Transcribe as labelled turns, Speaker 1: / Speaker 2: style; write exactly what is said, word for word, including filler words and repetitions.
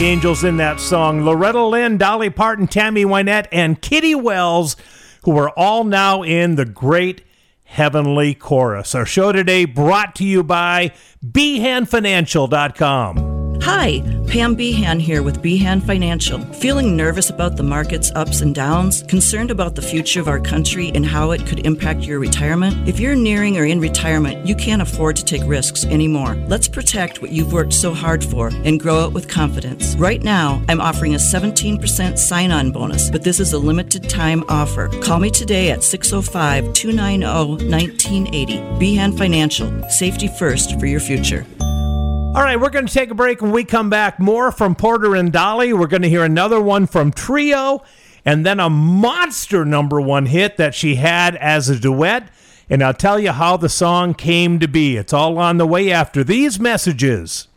Speaker 1: Angels in that song. Loretta Lynn, Dolly Parton, Tammy Wynette, and Kitty Wells, who are all now in the great Heavenly Chorus. Our show today brought to you by Behan Financial dot com.
Speaker 2: Hi, Pam Behan here with Behan Financial. Feeling nervous about the market's ups and downs? Concerned about the future of our country and how it could impact your retirement? If you're nearing or in retirement, you can't afford to take risks anymore. Let's protect what you've worked so hard for and grow it with confidence. Right now, I'm offering a seventeen percent sign-on bonus, but this is a limited time offer. Call me today at six oh five, two nine oh, one nine eight oh. Behan Financial. Safety first for your future.
Speaker 1: All right, we're going to take a break. When we come back, more from Porter and Dolly. We're going to hear another one from Trio, and then a monster number one hit that she had as a duet. And I'll tell you how the song came to be. It's all on the way after these messages.